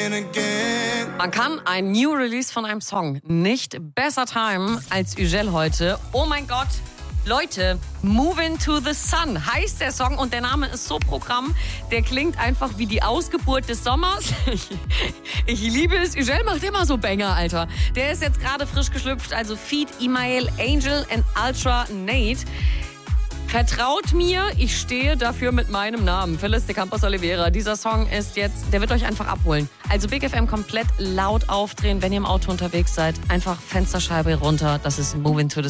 Man kann ein New Release von einem Song nicht besser timen als Ügel heute. Oh mein Gott, Leute, Moving to the Sun heißt der Song und der Name ist so Programm. Der klingt einfach wie die Ausgeburt des Sommers. Ich liebe es. Ügel macht immer so Banger, Alter. Der ist jetzt gerade frisch geschlüpft, also Feat Imael, Angel and Ultra Nate. Vertraut mir, ich stehe dafür mit meinem Namen. Phyllis de Campos Oliveira. Dieser Song ist jetzt, der wird euch einfach abholen. Also Big FM komplett laut aufdrehen, wenn ihr im Auto unterwegs seid. Einfach Fensterscheibe runter. Das ist Moving to the